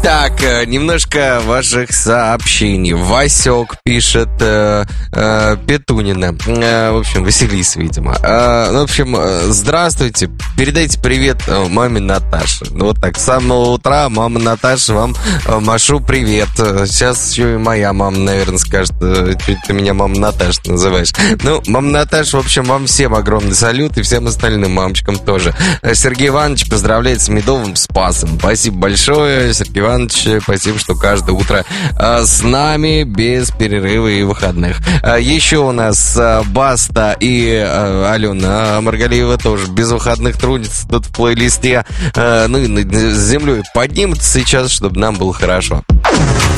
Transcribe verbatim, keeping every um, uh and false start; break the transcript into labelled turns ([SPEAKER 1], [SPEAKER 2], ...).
[SPEAKER 1] Так, немножко ваших сообщений. Васек пишет, э, э, Петунина. Э, в общем, Василиса, видимо. Э, в общем, здравствуйте. Передайте привет маме Наташе. Ну, вот так, с самого утра мама Наташа вам машу привет. Сейчас еще и моя мама, наверное, скажет, что ты меня мама Наташа называешь. Ну, мама Наташа, в общем, вам всем огромный салют и всем остальным мамочкам тоже. Сергей Иванович поздравляет с медовым Спасом. Спасибо большое, Сергей Иванович. Спасибо, что каждое утро а, с нами без перерыва и выходных. А, еще у нас а, Баста и а, Алена Маргалиева тоже без выходных трудятся тут в плейлисте. А, ну и над землей поднимутся сейчас, чтобы нам было хорошо.